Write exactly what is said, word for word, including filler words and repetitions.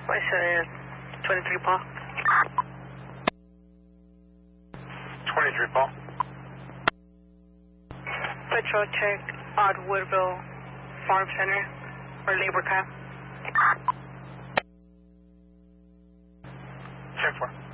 I said twenty-three Paul. twenty-three Paul. Patrol check at Woodville Farm Center or Labor Camp. ten four.